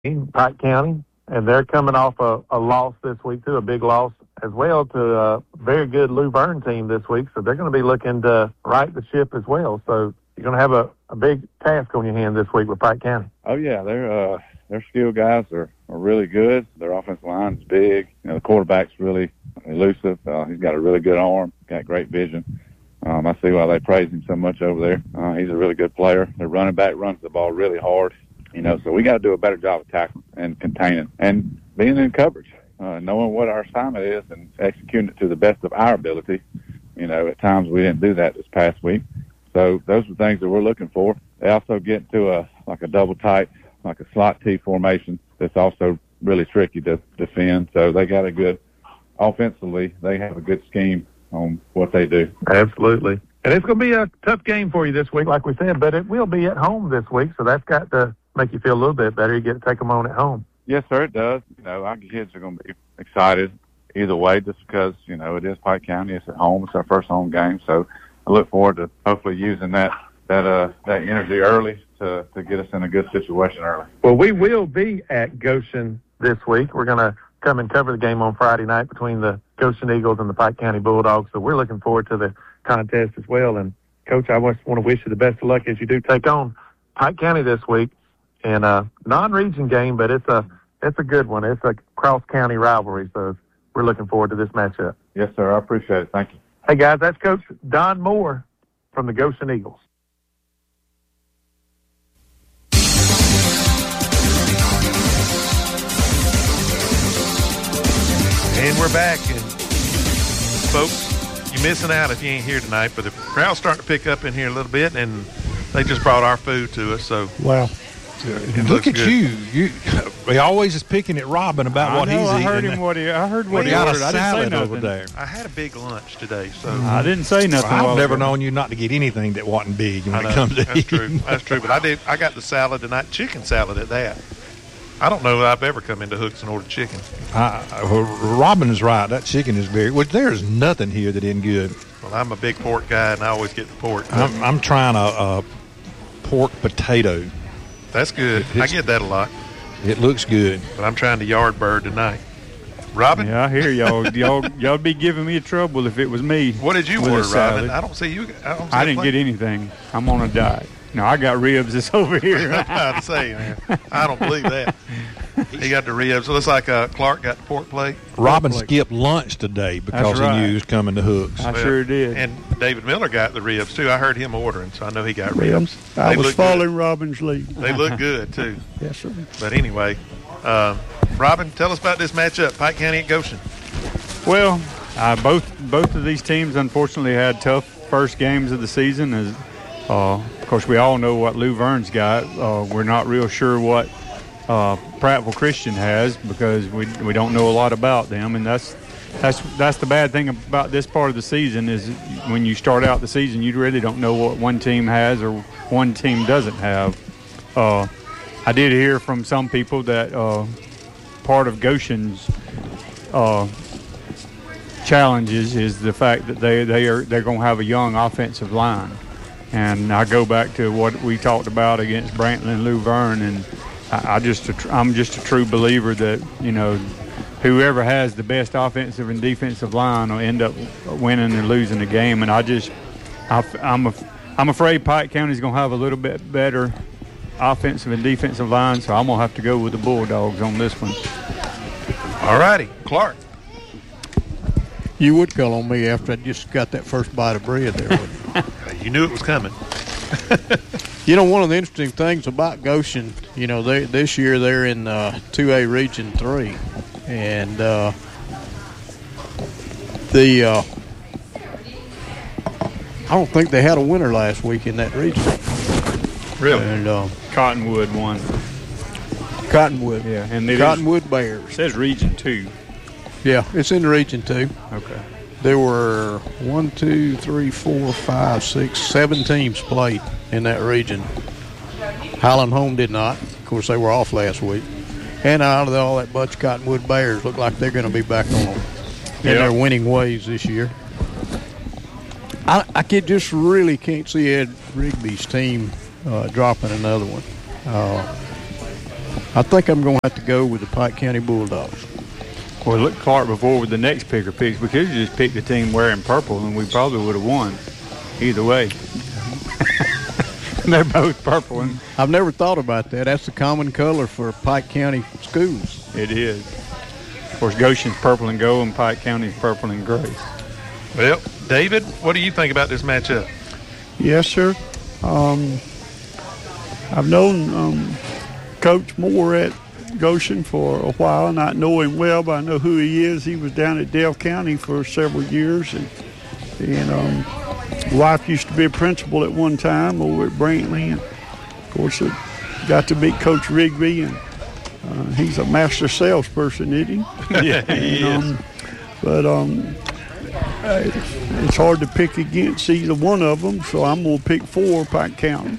Pike County, and they're coming off a loss this week too, a big loss as well to a very good Luverne team this week. So they're going to be looking to right the ship as well. So you're going to have a big task on your hand this week with Pike County. Oh yeah, their skilled guys are really good. Their offensive line's big. The quarterback's really elusive. He's got a really good arm, got great vision. I see why they praise him so much over there. He's a really good player. Their running back runs the ball really hard. So we got to do a better job of tackling and containing and being in coverage, knowing what our assignment is and executing it to the best of our ability. At times we didn't do that this past week. So those are things that we're looking for. They also get into a double tight, like a slot T formation. That's also really tricky to defend. So they got a good offensively. They have a good scheme on what they do. Absolutely. And it's going to be a tough game for you this week, like we said, but it will be at home this week. So that's got to make you feel a little bit better. You get to take them on at home. Yes, sir, it does. Our kids are going to be excited either way just because, it is Pike County. It's at home. It's our first home game. So I look forward to hopefully using that energy early to get us in a good situation early. Well, we will be at Goshen this week. We're going to come and cover the game on Friday night between the Goshen Eagles and the Pike County Bulldogs. So we're looking forward to the contest as well. And, Coach, I just want to wish you the best of luck as you do take on Pike County this week. And a non-region game, but it's a good one. It's a cross-county rivalry, so we're looking forward to this matchup. Yes, sir. I appreciate it. Thank you. Hey, guys, that's Coach Don Moore from the Goshen Eagles. And we're back. And, folks, you're missing out if you ain't here tonight, but the crowd's starting to pick up in here a little bit, and they just brought our food to us. So wow. Look at good. you. He always is picking at Robin about what he's eating. I heard what he got ordered. a salad I over there. I had a big lunch today, so I didn't say nothing. I've never known you not to get anything that wasn't big when it comes to that's eating. True. That's true. But I got the salad tonight, chicken salad at that. I don't know that I've ever come into Hooks and ordered chicken. Robin is right. That chicken is very. Well, there's nothing here that isn't good. Well, I'm a big pork guy, and I always get the pork. I'm trying a pork potato. That's good. I get that a lot. It looks good. But I'm trying the yard bird tonight. Robin? Yeah, I hear y'all. Y'all be giving me trouble if it was me. What did you order, Robin? I don't see you. I didn't get anything. I'm on a diet. No, I got ribs that's over here. I'm about to say, man. I don't believe that. He got the ribs. So it looks like Clark got the pork plate. Robin skipped lunch today because he knew he was coming to Hooks. I sure did. And David Miller got the ribs, too. I heard him ordering, so I know he got ribs. I was following Robin's lead. They look good, too. Yes, sir. But anyway, Robin, tell us about this matchup, Pike County at Goshen. Well, both of these teams, unfortunately, had tough first games of the season. Of course, we all know what Luverne's got. We're not real sure what Prattville Christian has because we don't know a lot about them, and that's the bad thing about this part of the season is when you start out the season, you really don't know what one team has or one team doesn't have. I did hear from some people that part of Goshen's challenges is the fact that they're going to have a young offensive line. And I go back to what we talked about against Brantley and Luverne, and I'm just a true believer that whoever has the best offensive and defensive line will end up winning or losing the game. And I'm afraid Pike County's going to have a little bit better offensive and defensive line, so I'm going to have to go with the Bulldogs on this one. All righty, Clark. You would call on me after I just got that first bite of bread there, wouldn't you? You knew it was coming. One of the interesting things about Goshen, this year they're in 2A Region 3. And I don't think they had a winner last week in that region. Really? And Cottonwood won. Cottonwood. Yeah. And Cottonwood Bears. It says Region 2. Yeah, it's in Region 2. Okay. There were 1, 2, 3, 4, 5, 6, 7 teams played in that region. Highland Home did not. Of course, they were off last week. And out of all that bunch, Cottonwood Bears look like they're going to be back on in their winning ways this year. I really can't see Ed Rigby's team dropping another one. I think I'm going to have to go with the Pike County Bulldogs. Well, look, Clark, before with the next picker picks, we could have just picked the team wearing purple, and we probably would have won either way. They're both purple. And I've never thought about that. That's the common color for Pike County schools. it is. Of course, Goshen's purple and gold, and Pike County's purple and gray. Well, David, what do you think about this matchup? Yes, sir. I've known Coach Moore at Goshen for a while. Not know him well, but I know who he is. He was down at Dale County for several years, and wife used to be a principal at one time over at Brantley, and of course got to meet Coach Rigby, and he's a master salesperson, isn't he? Yeah, he is. But it's hard to pick against either one of them, so I'm going to pick 4 Pike County.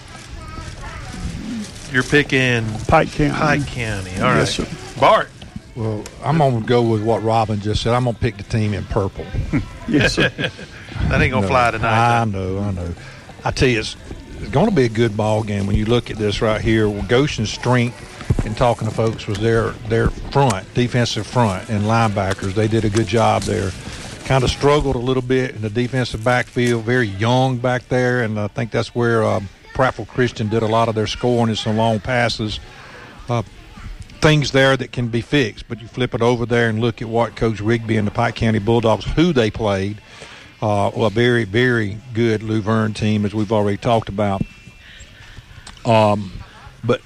You're picking Pike County. Pike County. All right. Yes, sir. Bart. Well, I'm going to go with what Robin just said. I'm going to pick the team in purple. Yes, sir. That ain't going to fly tonight. I know. I tell you, it's going to be a good ball game when you look at this right here. Well, Goshen's strength in talking to folks was their front, defensive front, and linebackers. They did a good job there. Kind of struggled a little bit in the defensive backfield, very young back there, and I think that's where Prattville Christian did a lot of their scoring and some long passes. Things there that can be fixed, but you flip it over there and look at what Coach Rigby and the Pike County Bulldogs, who they played, a very, very good Luverne team, as we've already talked about. But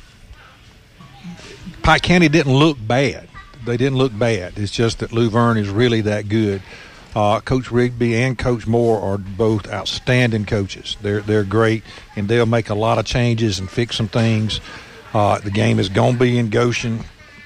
Pike County didn't look bad. They didn't look bad. It's just that Luverne is really that good. Coach Rigby and Coach Moore are both outstanding coaches. They're great, and they'll make a lot of changes and fix some things. The game is going to be in Goshen.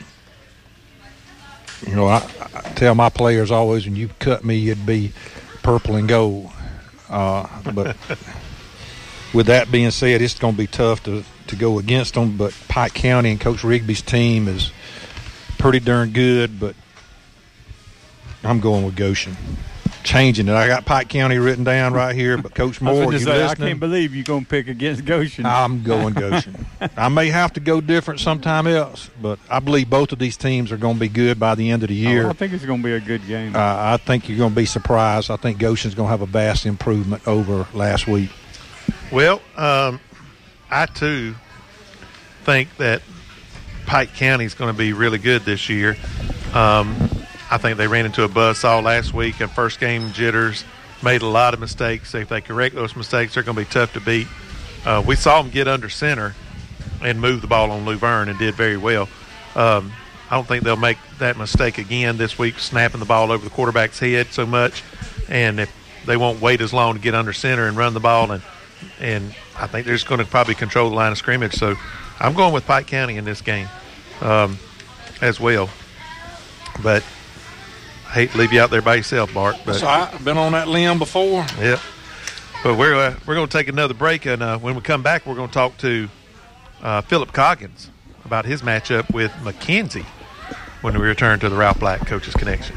You know, I tell my players always, when you cut me, it'd be purple and gold. But with that being said, it's going to be tough to go against them. But Pike County and Coach Rigby's team is pretty darn good, but I'm going with Goshen. Changing it. I got Pike County written down right here, but Coach Moore, you listening? I can't believe you're going to pick against Goshen. I'm going Goshen. I may have to go different sometime else, but I believe both of these teams are going to be good by the end of the year. I think it's going to be a good game. I think you're going to be surprised. I think Goshen's going to have a vast improvement over last week. Well, I, too, think that Pike County is going to be really good this year. I think they ran into a buzzsaw last week in first game jitters, made a lot of mistakes. If they correct those mistakes, they're going to be tough to beat. We saw them get under center and move the ball on Luverne and did very well. I don't think they'll make that mistake again this week, snapping the ball over the quarterback's head so much. And if they won't wait as long to get under center and run the ball, and I think they're just going to probably control the line of scrimmage. So I'm going with Pike County in this game as well. But I hate to leave you out there by yourself, Bart. But So I've been on that limb before. yeah. But we're going to take another break, and when we come back, we're going to talk to Philip Coggins about his matchup with McKenzie when we return to the Ralph Black Coaches Connection.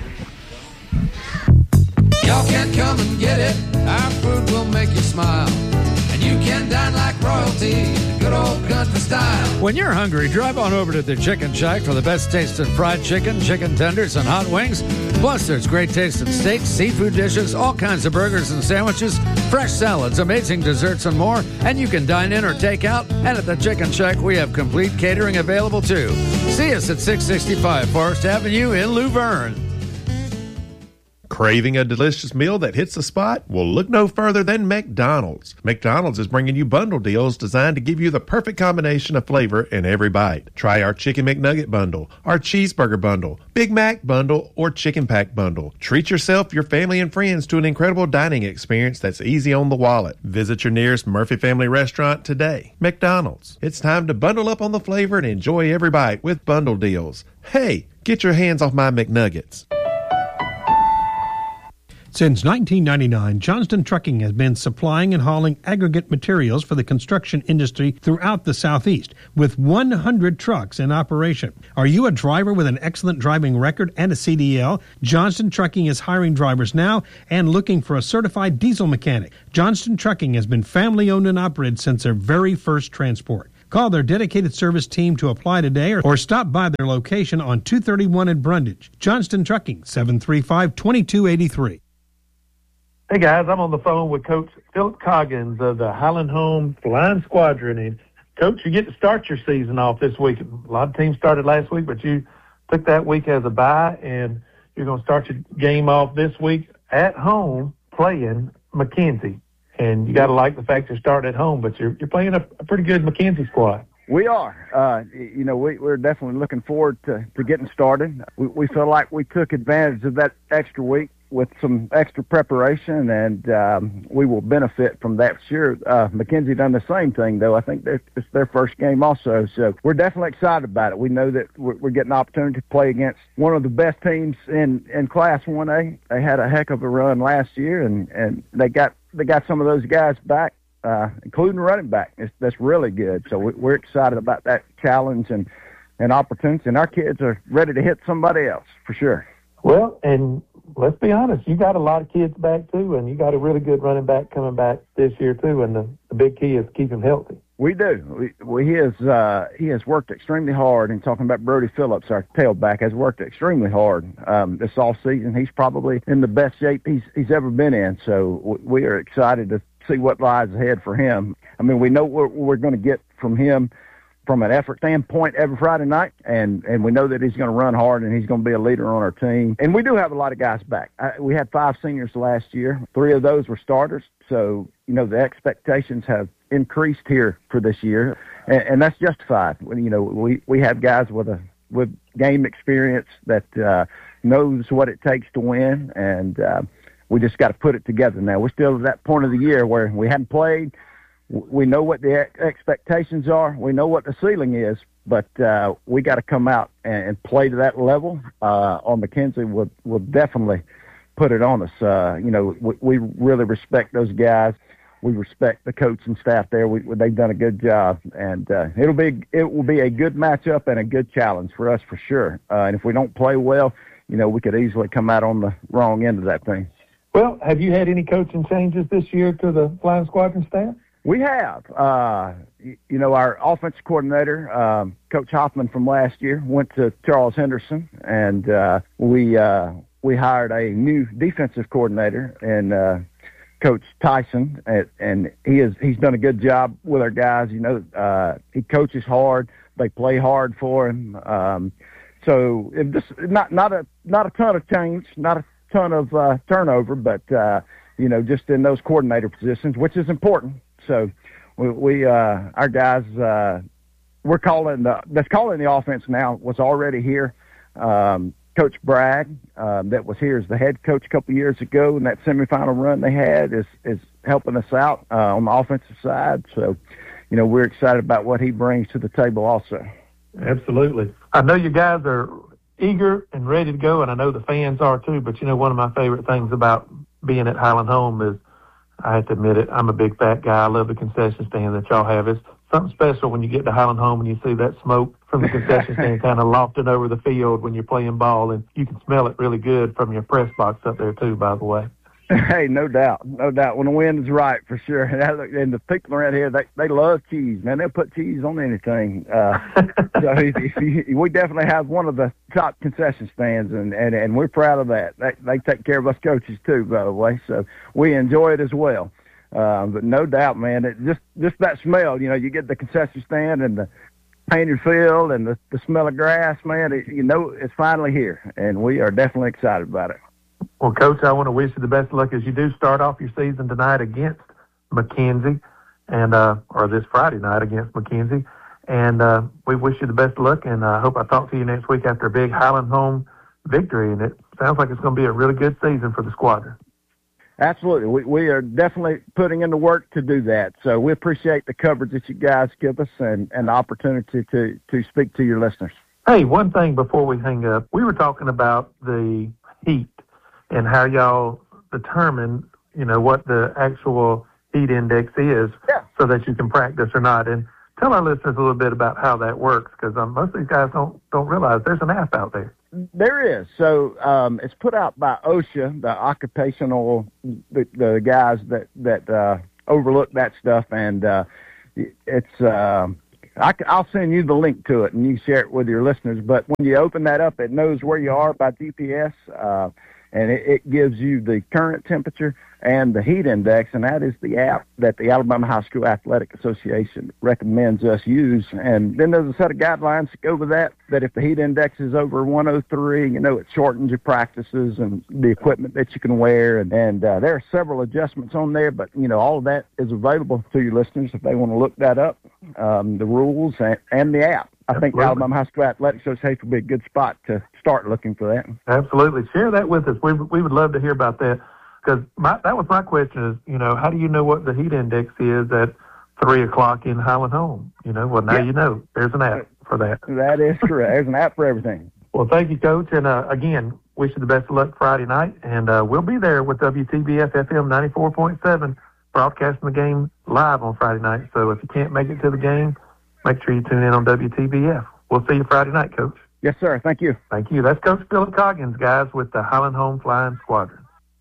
Y'all can come and get it. Our food will make you smile. And you can dine like royalty, good old country style. When you're hungry, drive on over to the Chicken Shack for the best tasting fried chicken, chicken tenders, and hot wings. Plus, there's great tasting steaks, seafood dishes, all kinds of burgers and sandwiches, fresh salads, amazing desserts, and more. And you can dine in or take out. And at the Chicken Shack, we have complete catering available, too. See us at 665 Forest Avenue in Luverne. Craving a delicious meal that hits the spot? Well, look no further than McDonald's. McDonald's is bringing you bundle deals designed to give you the perfect combination of flavor in every bite. Try our Chicken McNugget bundle, our Cheeseburger bundle, Big Mac bundle, or Chicken Pack bundle. Treat yourself, your family, and friends to an incredible dining experience that's easy on the wallet. Visit your nearest Murphy Family restaurant today. McDonald's. It's time to bundle up on the flavor and enjoy every bite with bundle deals. Hey, get your hands off my McNuggets. Since 1999, Johnston Trucking has been supplying and hauling aggregate materials for the construction industry throughout the Southeast, with 100 trucks in operation. Are you a driver with an excellent driving record and a CDL? Johnston Trucking is hiring drivers now and looking for a certified diesel mechanic. Johnston Trucking has been family-owned and operated since their very first transport. Call their dedicated service team to apply today or stop by their location on 231 in Brundage. Johnston Trucking, 735-2283. Hey, guys, I'm on the phone with Coach Philip Coggins of the Highland Home Flying Squadron. And, Coach, you get to start your season off this week. A lot of teams started last week, but you took that week as a bye, and you're going to start your game off this week at home playing McKenzie. And you got to like the fact you're starting at home, but you're playing a pretty good McKenzie squad. We are. We're definitely looking forward to getting started. We feel like we took advantage of that extra week with some extra preparation, and we will benefit from that. Sure, McKenzie done the same thing, though. I think it's their first game also, so we're definitely excited about it. We know that we're getting an opportunity to play against one of the best teams in Class 1A. They had a heck of a run last year, and they got some of those guys back, including running back. That's really good. So we're excited about that challenge and opportunity, and our kids are ready to hit somebody else for sure. Well, and let's be honest, you got a lot of kids back too, and you got a really good running back coming back this year too, and the big key is keep him healthy. We do. He has worked extremely hard, and talking about Brody Phillips, our tailback, has worked extremely hard this offseason. He's probably in the best shape he's ever been in, so we are excited to see what lies ahead for him. I mean, we know what we're going to get from him from an effort standpoint every Friday night, and we know that he's going to run hard and he's going to be a leader on our team. And we do have a lot of guys back. We had 5 seniors last year. 3 of those were starters. So, the expectations have increased here for this year, and that's justified. We have guys with game experience that knows what it takes to win, and we just got to put it together now. We're still at that point of the year where we hadn't played. We know what the expectations are. We know what the ceiling is, but we got to come out and play to that level. On McKenzie, will definitely put it on us. We really respect those guys. We respect the coaching staff there. They've done a good job, and it will be a good matchup and a good challenge for us for sure. And if we don't play well, we could easily come out on the wrong end of that thing. Well, have you had any coaching changes this year to the Flying Squadron staff? We have. Our offensive coordinator, Coach Hoffman from last year, went to Charles Henderson, and we hired a new defensive coordinator, and Coach Tyson, and he's done a good job with our guys. He coaches hard. They play hard for him. So it just not a ton of change, not a ton of turnover, but just in those coordinator positions, which is important. So we our guys, we're calling the offense now was already here. Coach Bragg, that was here as the head coach a couple years ago, and that semifinal run they had is helping us out on the offensive side. So, we're excited about what he brings to the table also. Absolutely. I know you guys are eager and ready to go, and I know the fans are too, but one of my favorite things about being at Highland Home is, I have to admit it, I'm a big fat guy. I love the concession stand that y'all have. It's something special when you get to Highland Home and you see that smoke from the concession stand kind of lofting over the field when you're playing ball, and you can smell it really good from your press box up there too, by the way. Hey, no doubt. When the wind is right, for sure. And the people around here, they love cheese, man. They'll put cheese on anything. So we definitely have one of the top concession stands, and we're proud of that. They take care of us coaches too, by the way. So we enjoy it as well. But no doubt, man, just that smell. You get the concession stand and the painted field and the smell of grass, man. It's finally here, and we are definitely excited about it. Well, Coach, I want to wish you the best of luck as you do start off your season tonight against McKenzie, and or this Friday night against McKenzie. And we wish you the best of luck, and I hope I talk to you next week after a big Highland Home victory. And it sounds like it's going to be a really good season for the squadron. Absolutely. We are definitely putting in the work to do that. So we appreciate the coverage that you guys give us and the opportunity to speak to your listeners. Hey, one thing before we hang up, we were talking about the heat and how y'all determine, what the actual heat index is, so that you can practice or not. And tell our listeners a little bit about how that works, because most of these guys don't realize there's an app out there. There is. So it's put out by OSHA, the occupational, the guys that overlook that stuff, and it's I'll send you the link to it, and you share it with your listeners. But when you open that up, it knows where you are by GPS, and it gives you the current temperature and the heat index, and that is the app that the Alabama High School Athletic Association recommends us use. And then there's a set of guidelines to go with that if the heat index is over 103, it shortens your practices and the equipment that you can wear. And there are several adjustments on there, but, all of that is available to your listeners if they want to look that up, the rules and the app. I think the Alabama High School Athletic Association would be a good spot to start looking for that. Absolutely. Share that with us. We would love to hear about that. Because that was my question is, how do you know what the heat index is at 3 o'clock in Highland Home? Well, now you know. There's an app for that. That is correct. There's an app for everything. Well, thank you, Coach. And, again, wish you the best of luck Friday night. And we'll be there with WTBF FM 94.7 broadcasting the game live on Friday night. So if you can't make it to the game, make sure you tune in on WTBF. We'll see you Friday night, Coach. Yes, sir. Thank you. Thank you. That's Coach Philip Coggins, guys, with the Highland Home Flying Squadron.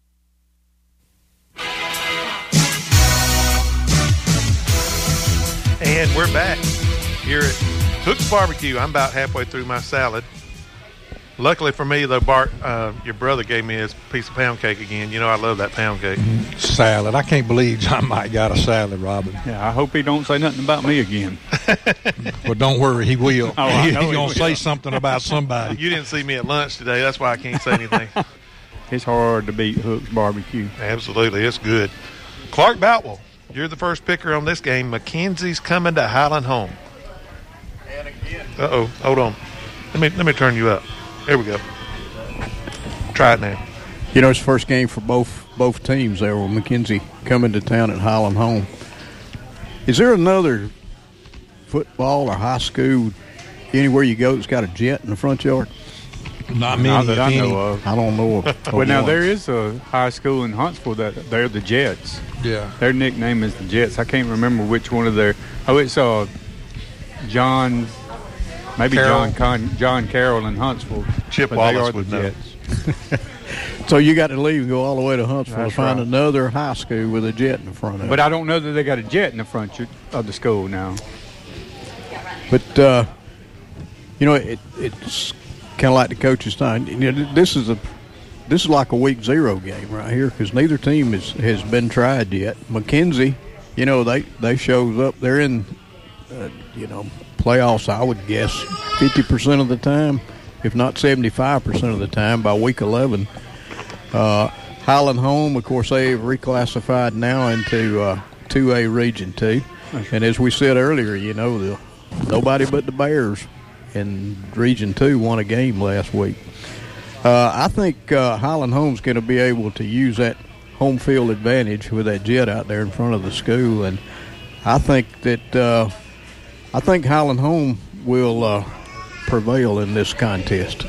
And we're back here at Hook's Barbecue. I'm about halfway through my salad. Luckily for me, though, Bart, your brother gave me his piece of pound cake again. I love that pound cake. Salad. I can't believe John Mike got a salad, Robin. Yeah, I hope he don't say nothing about me again. Well, don't worry, he will. He's going to say something about somebody. You didn't see me at lunch today. That's why I can't say anything. It's hard to beat Hook's Barbecue. Absolutely. It's good. Clark Boutwell, you're the first picker on this game. McKenzie's coming to Highland Home. And again. Uh-oh. Hold on. Let me turn you up. There we go. Try it now. It's the first game for both teams there with McKenzie coming to town at Highland Home. Is there another football or high school anywhere you go that's got a jet in the front yard? Not many that I know of. I don't know of. Well, now there is a high school in Huntsville that they're the Jets. Yeah. Their nickname is the Jets. I can't remember which one of their. Oh, it's John. Maybe Carroll. John Carroll in Huntsville. Chip but Wallace they are would the know. Jets. So you got to leave and go all the way to Huntsville That's to find right. another high school with a jet in the front of it. But I don't know that they got a jet in the front of the school now. But it's kind of like the coach's time. This is like a week 0 game right here because neither team has been tried yet. McKenzie, they shows up. They're in, playoffs. I would guess 50% of the time, if not 75% of the time, by week 11. Highland Home, of course, they've reclassified now into 2A Region 2. And as we said earlier, nobody but the Bears in Region 2 won a game last week. I think Highland Home's going to be able to use that home field advantage with that jet out there in front of the school. And I think that Highland Home will prevail in this contest.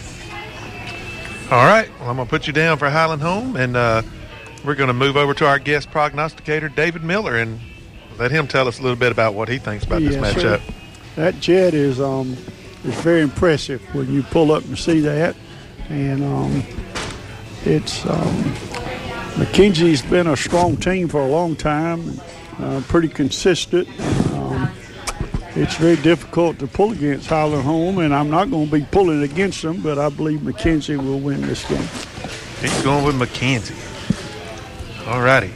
All right. Well, I'm going to put you down for Highland Home, and we're going to move over to our guest prognosticator, David Miller, and let him tell us a little bit about what he thinks about this matchup. Sir. That jet is very impressive when you pull up and see that. And it's McKenzie's been a strong team for a long time, pretty consistent. It's very difficult to pull against Highland Home, and I'm not going to be pulling against them, but I believe McKenzie will win this game. He's going with McKenzie. All righty.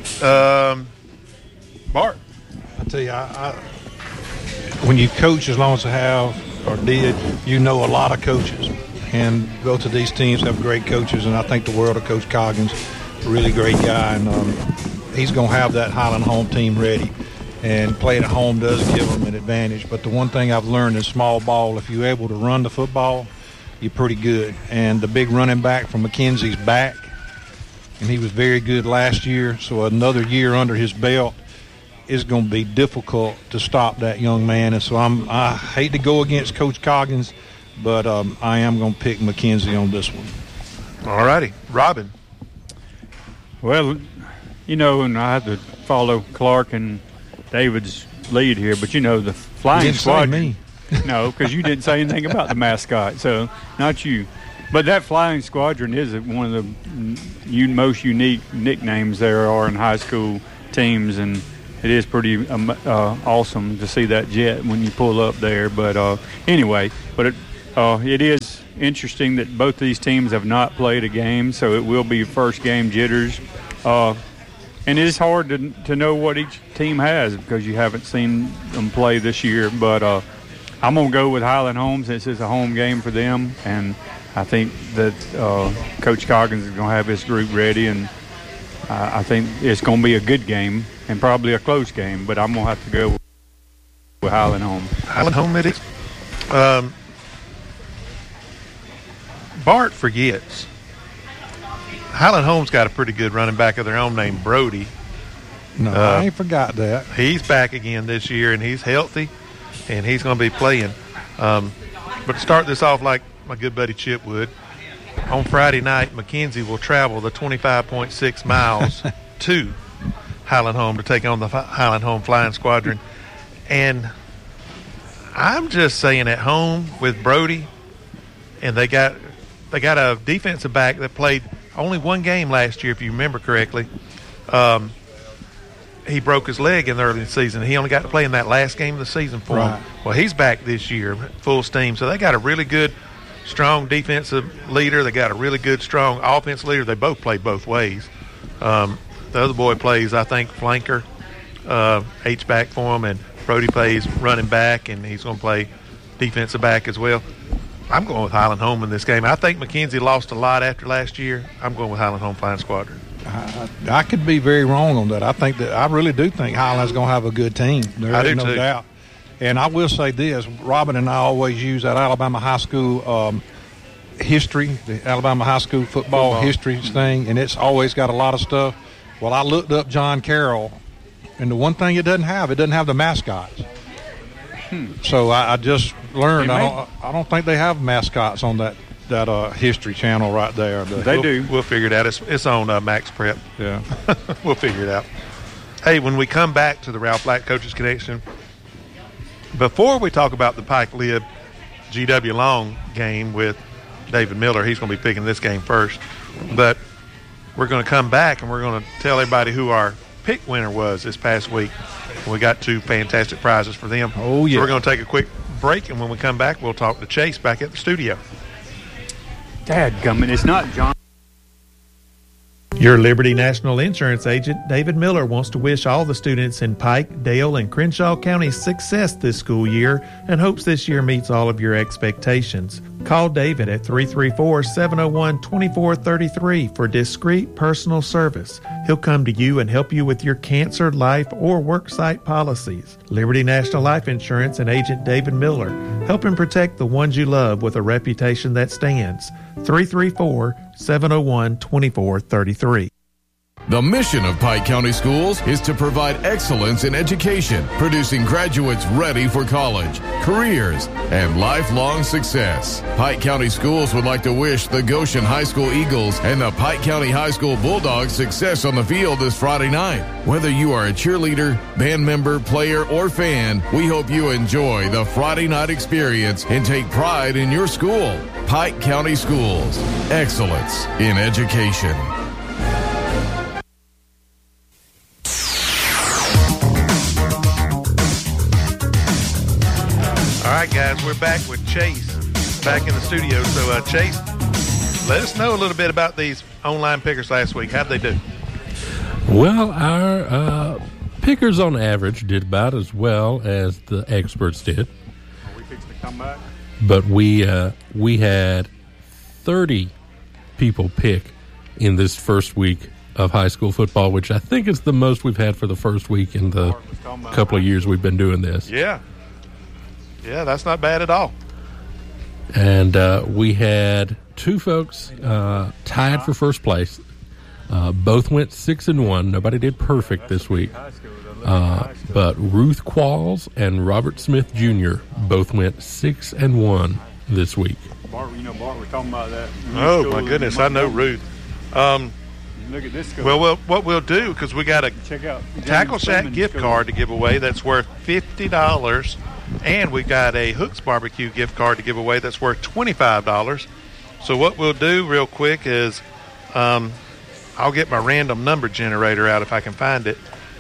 Bart. I tell you, when you coach as long as I have or did, a lot of coaches. And both of these teams have great coaches, and I think the world of Coach Coggins, a really great guy. And he's going to have that Highland Home team ready. And playing at home does give them an advantage. But the one thing I've learned in small ball, if you're able to run the football, you're pretty good. And the big running back from McKenzie's back, and he was very good last year. So another year under his belt is going to be difficult to stop that young man. And so I hate to go against Coach Coggins, but I am going to pick McKenzie on this one. All righty. Robin. Well, and I have to follow Clark and David's lead here, but the Flying Squadron. No, because you didn't say anything about the mascot, so not you. But that Flying Squadron is one of the most unique nicknames there are in high school teams, and it is pretty awesome to see that jet when you pull up there. But anyway, it is interesting that both these teams have not played a game, so it will be first game jitters. And it is hard to know what each team has because you haven't seen them play this year. But I'm going to go with Highland Home since it's a home game for them. And I think that Coach Coggins is going to have his group ready. And I think it's going to be a good game and probably a close game. But I'm going to have to go with Highland Home. Highland Home it is. Bart forgets. Highland Home's got a pretty good running back of their own named Brody. No, I ain't forgot that. He's back again this year, and he's healthy, and he's going to be playing. But to start this off like my good buddy Chip would, on Friday night, McKenzie will travel the 25.6 miles to Highland Home to take on the Highland Home Flying Squadron. And I'm just saying at home with Brody, and they got a defensive back that played only one game last year, if you remember correctly. He broke his leg in the early season. He only got to play in that last game of the season for him. Well, he's back this year, full steam. So they got a really good, strong defensive leader. They got a really good, strong offensive leader. They both play both ways. The other boy plays, I think, flanker, H-back for him, and Brody plays running back, and he's going to play defensive back as well. I'm going with Highland Home in this game. I think McKenzie lost a lot after last year. I'm going with Highland Home Flying Squadron. I could be very wrong on that. I really do think Highland's going to have a good team. I do no too. doubt. And I will say this: Robin and I always use that Alabama high school history, the Alabama high school football history thing, and it's always got a lot of stuff. Well, I looked up John Carroll, and the one thing it doesn't have the mascots. So I just learned I don't think they have mascots on that History Channel right there. They do. We'll figure it out. It's on Max Prep. Yeah. We'll figure it out. Hey, when we come back to the Ralph Black Coaches Connection, before we talk about the Pike Lib GW Long game with David Miller, he's going to be picking this game first. But we're going to come back and we're going to tell everybody who our pick winner was this past week. We got 2 fantastic prizes for them. Oh, yeah. So we're going to take a quick break, and when we come back, we'll talk to Chase back at the studio. Dadgummit, it's not John. Your Liberty National Insurance agent, David Miller, wants to wish all the students in Pike, Dale, and Crenshaw counties success this school year and hopes this year meets all of your expectations. Call David at 334-701-2433 for discreet personal service. He'll come to you and help you with your cancer, life, or worksite policies. Liberty National Life Insurance and agent David Miller, helping protect the ones you love with a reputation that stands. 334-701-2433. The mission of Pike County Schools is to provide excellence in education, producing graduates ready for college, careers, and lifelong success. Pike County Schools would like to wish the Goshen High School Eagles and the Pike County High School Bulldogs success on the field this Friday night. Whether you are a cheerleader, band member, player, or fan, we hope you enjoy the Friday night experience and take pride in your school. Pike County Schools, excellence in education. All right, guys, we're back with Chase back in the studio. So, Chase, let us know a little bit about these online pickers last week. How'd they do? Well, our pickers on average did about as well as the experts did. Are we fixing to come back? But we had 30 people pick in this first week of high school football, which I think is the most we've had for the first week in the couple of years we've been doing this. Yeah, that's not bad at all. And we had 2 folks tied for first place. Both went 6-1. Nobody did perfect this week. But Ruth Qualls and Robert Smith Jr. both went 6-1 this week. Bart, we're talking about that. Oh, my goodness, I know Ruth. Look at this school. Well, what we'll do, because we got a Tackle Shack gift card to give away that's worth $50, and we got a Hooks Barbecue gift card to give away that's worth $25. So what we'll do real quick is I'll get my random number generator out if I can find it,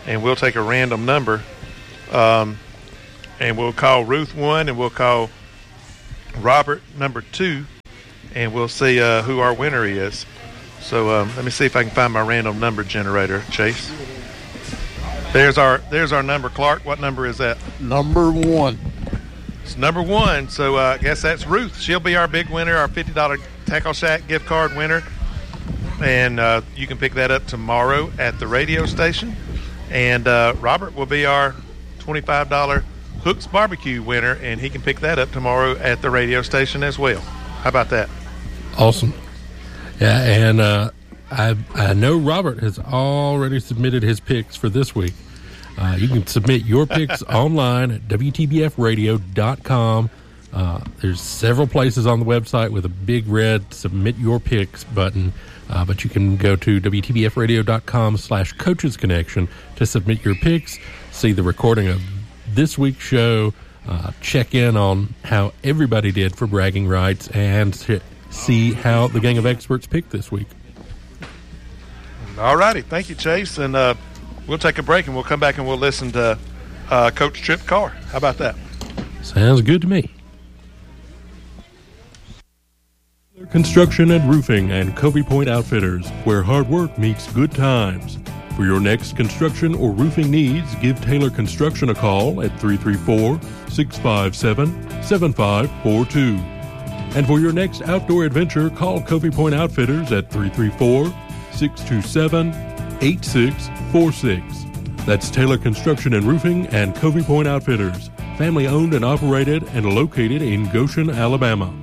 and we'll take a random number, and we'll call Ruth 1, and we'll call Robert number 2, and we'll see who our winner is. So let me see if I can find my random number generator, Chase. There's our number, Clark. What number is that? Number 1. It's number 1. So I guess that's Ruth. She'll be our big winner, our $50 Tackle Shack gift card winner. And you can pick that up tomorrow at the radio station. And Robert will be our $25 Hooks Barbecue winner, and he can pick that up tomorrow at the radio station as well. How about that? Awesome. Yeah, and I know Robert has already submitted his picks for this week. You can submit your picks online at WTBFradio.com. There's several places on the website with a big red Submit Your Picks button, but you can go to WTBFradio.com/Coaches Connection to submit your picks, see the recording of this week's show, check in on how everybody did for bragging rights, and see how the Gang of Experts picked this week. All righty. Thank you, Chase. And we'll take a break, and we'll come back and we'll listen to Coach Trip Carr. How about that? Sounds good to me. Construction and Roofing and Covey Point Outfitters, where hard work meets good times. For your next construction or roofing needs, give Taylor Construction a call at 334-657-7542. And for your next outdoor adventure, call Covey Point Outfitters at 334-627-8646. That's Taylor Construction and Roofing and Covey Point Outfitters, family owned and operated and located in Goshen, Alabama.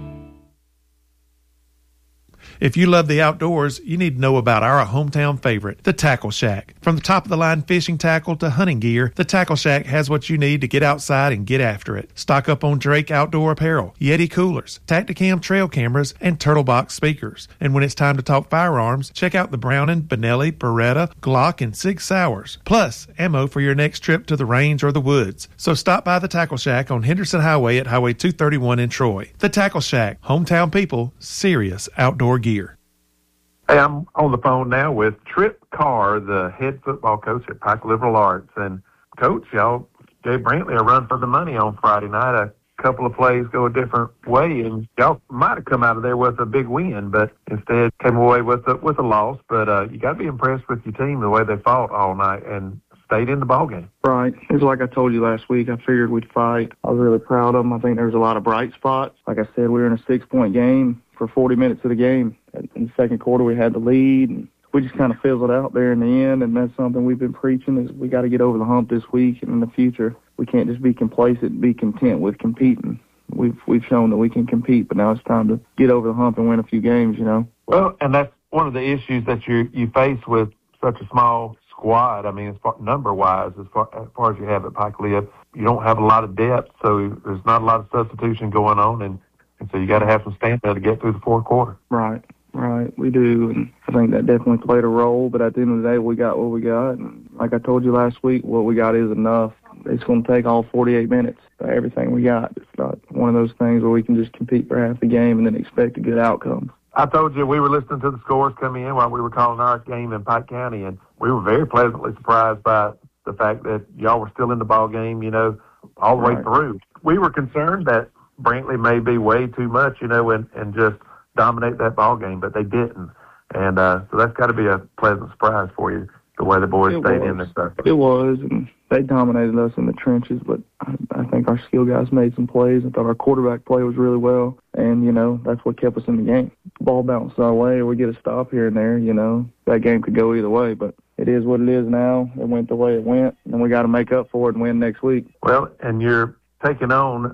If you love the outdoors, you need to know about our hometown favorite, the Tackle Shack. From the top-of-the-line fishing tackle to hunting gear, the Tackle Shack has what you need to get outside and get after it. Stock up on Drake outdoor apparel, Yeti coolers, Tacticam trail cameras, and Turtle Box speakers. And when it's time to talk firearms, check out the Browning, Benelli, Beretta, Glock, and Sig Sauers. Plus, ammo for your next trip to the range or the woods. So stop by the Tackle Shack on Henderson Highway at Highway 231 in Troy. The Tackle Shack, hometown people, serious outdoor gear. Hey, I'm on the phone now with Trip Carr, the head football coach at Pike Liberal Arts. And, Coach, y'all gave Brantley a run for the money on Friday night. A couple of plays go a different way, and y'all might have come out of there with a big win, but instead came away with a loss. But you got to be impressed with your team, the way they fought all night and stayed in the ballgame. Right. It's like I told you last week. I figured we'd fight. I was really proud of them. I think there was a lot of bright spots. Like I said, we were in a 6-point game for 40 minutes of the game. In the second quarter, we had the lead, and we just kind of fizzled out there in the end, and that's something we've been preaching is we got to get over the hump this week and in the future. We can't just be complacent and be content with competing. We've shown that we can compete, but now it's time to get over the hump and win a few games, you know. Well, and that's one of the issues that you face with such a small squad. I mean, as far number-wise, as far as you have at Pike Lib, you don't have a lot of depth, so there's not a lot of substitution going on, and so you got to have some stamina to get through the fourth quarter. Right, we do, and I think that definitely played a role, but at the end of the day, we got what we got, and like I told you last week, what we got is enough. It's going to take all 48 minutes, everything we got. It's not one of those things where we can just compete for half the game and then expect a good outcome. I told you we were listening to the scores come in while we were calling our game in Pike County, and we were very pleasantly surprised by the fact that y'all were still in the ball game, you know, all the way through. We were concerned that Brantley may be way too much, you know, and just dominate that ball game, but they didn't. And so that's got to be a pleasant surprise for you, the way the boys stayed in there. Stuff. It was, and they dominated us in the trenches, but I think our skill guys made some plays. I thought our quarterback play was really well, and, you know, that's what kept us in the game. The ball bounced our way, or we get a stop here and there, you know. That game could go either way, but it is what it is now. It went the way it went, and we got to make up for it and win next week. Well, and you're taking on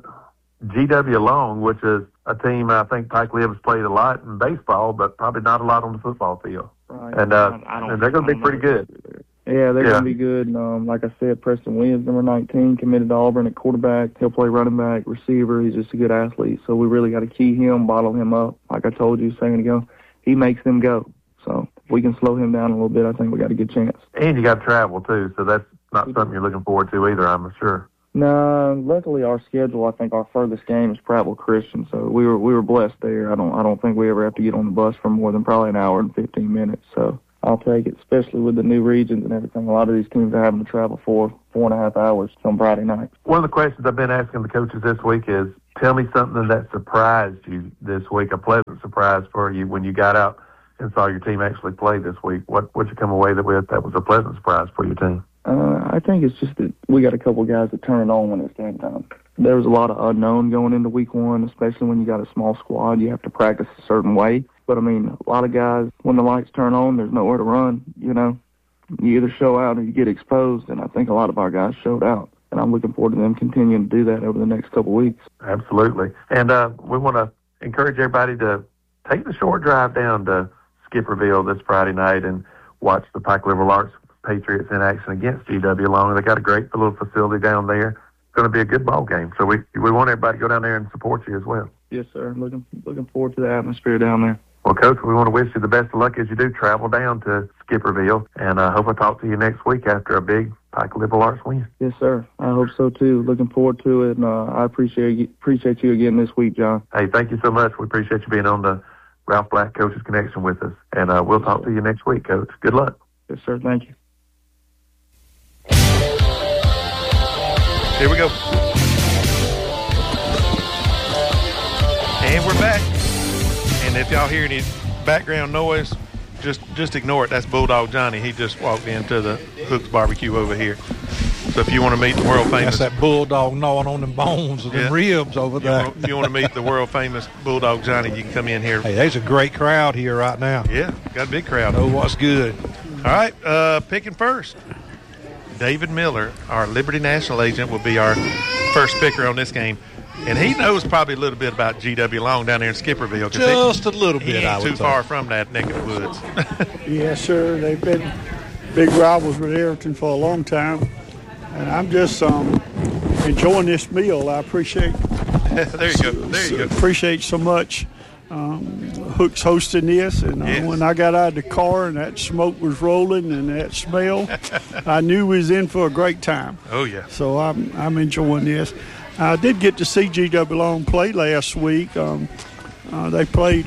GW Long, which is a team I think Pike Lib has played a lot in baseball, but probably not a lot on the football field. Right. And they're going to be pretty good. Yeah, they're going to be good. And, like I said, Preston Williams, number 19, committed to Auburn at quarterback. He'll play running back, receiver. He's just a good athlete. So we really got to key him, bottle him up. Like I told you a second ago, he makes them go. So if we can slow him down a little bit, I think we got a good chance. And you got to travel, too, so that's not something you're looking forward to either, I'm sure. No, luckily our schedule, I think our furthest game is Prattville Christian, so we were blessed there. I don't think we ever have to get on the bus for more than probably an hour and 15 minutes. So I'll take it, especially with the new regions and everything. A lot of these teams are having to travel 4.5 hours on Friday night. One of the questions I've been asking the coaches this week is, tell me something that surprised you this week, a pleasant surprise for you when you got out and saw your team actually play this week. What you come away with that was a pleasant surprise for your team? I think it's just that we got a couple guys that turn it on when it's game time. There was a lot of unknown going into week one, especially when you got a small squad. You have to practice a certain way. But, I mean, a lot of guys, when the lights turn on, there's nowhere to run, you know. You either show out or you get exposed, and I think a lot of our guys showed out. And I'm looking forward to them continuing to do that over the next couple of weeks. Absolutely. And we want to encourage everybody to take the short drive down to Skipperville this Friday night and watch the Pike Liberal Arts Patriots in action against GW Long. They got a great little facility down there. It's going to be a good ball game. So we want everybody to go down there and support you as well. Yes, sir. Looking forward to the atmosphere down there. Well, Coach, we want to wish you the best of luck as you do travel down to Skipperville, and I hope I talk to you next week after a big Pike Liberal Arts win. Yes, sir. I hope so, too. Looking forward to it, and I appreciate you again this week, John. Hey, thank you so much. We appreciate you being on the Ralph Black Coaches Connection with us, and we'll talk to you next week, Coach. Good luck. Yes, sir. Thank you. Here we go. And we're back. And if y'all hear any background noise, just ignore it. That's Bulldog Johnny. He just walked into the Hooks Barbecue over here. So if you want to meet the world famous... That's that Bulldog gnawing on them bones and them ribs over there. If you want to meet the world famous Bulldog Johnny, you can come in here. Hey, there's a great crowd here right now. Yeah, got a big crowd. Oh, what's good? All right, picking first. David Miller, our Liberty National agent, will be our first picker on this game. And he knows probably a little bit about GW Long down there in Skipperville. Just a little bit, he I ain't would too far from that neck of the woods. Yes, sir. They've been big rivals with Ayrton for a long time. And I'm just enjoying this meal. I appreciate There you go. Appreciate so much Hooks hosting this. And when I got out of the car and that smoke was rolling and that smell, I knew we was in for a great time. Oh, yeah. So I'm enjoying this. I did get to see GW Long play last week. They played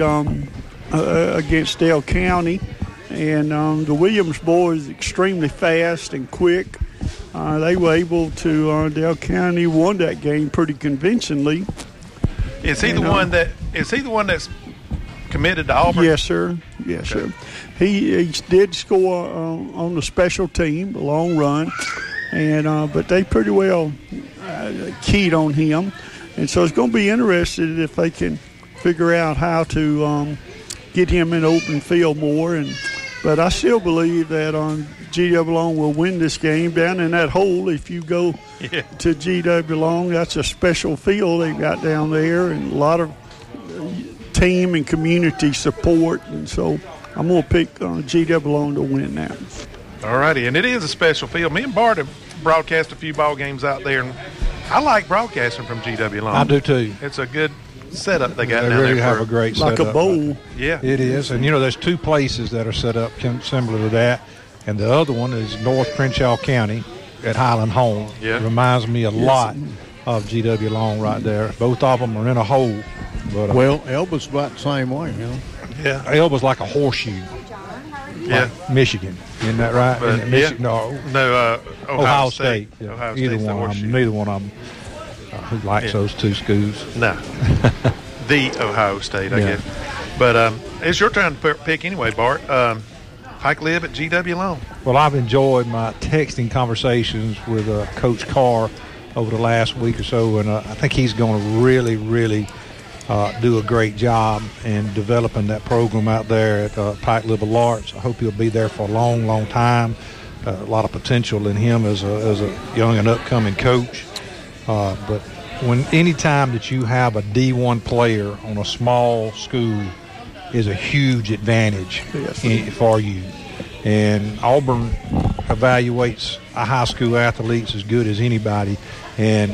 against Dale County, and the Williams boys extremely fast and quick. They were able to. Dale County won that game pretty convincingly. Is he the one that's committed to Auburn? Yes, sir. Yes, sir. He did score on the special team, the long run, and but they pretty well keyed on him, and so it's going to be interesting if they can figure out how to get him in open field more. But I still believe that GW Long will win this game down in that hole. If you go to GW Long, that's a special field they got down there, and a lot of team and community support, and so I'm going to pick GW Long to win that. All righty, and it is a special field. Me and Bart have broadcast a few ball games out there, and I like broadcasting from GW Long. I do too. It's a good setup they got down there. They really have a great setup. Like a bowl. Yeah. It is. And, there's two places that are set up similar to that. And the other one is North Crenshaw County at Highland Home. Yeah. It reminds me a lot of GW Long right there. Both of them are in a hole. But, Elba's about the same way, Yeah. Elba's like a horseshoe. Yeah. Like Michigan. Isn't that right? But, Michigan, No, Ohio State. Yeah. Ohio Either State's one of them. Neither one of them. Who likes those two schools? No. The Ohio State, I guess. But it's your turn to pick anyway, Bart. Pike Lib at GW Long. Well, I've enjoyed my texting conversations with Coach Carr over the last week or so, and I think he's going to really, really do a great job in developing that program out there at Pike Liberal Arts. I hope he'll be there for a long, long time. A lot of potential in him as a young and upcoming coach. But any time that you have a D1 player on a small school is a huge advantage for you. And Auburn evaluates a high school athletes as good as anybody. And,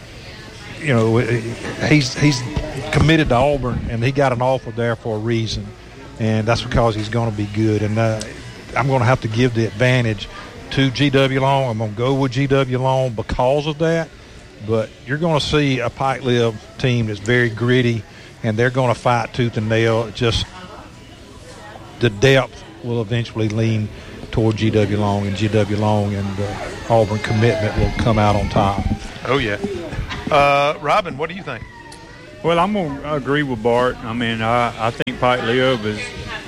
he's committed to Auburn, and he got an offer there for a reason. And that's because he's going to be good. And I'm going to have to give the advantage to GW Long. I'm going to go with GW Long because of that. But you're going to see a Pike Lib team that's very gritty, and they're going to fight tooth and nail. Just the depth will eventually lean toward GW Long, and GW Long and Auburn commitment will come out on top. Oh, yeah. Robin, what do you think? Well, I'm going to agree with Bart. I mean, I think Pike Lib is,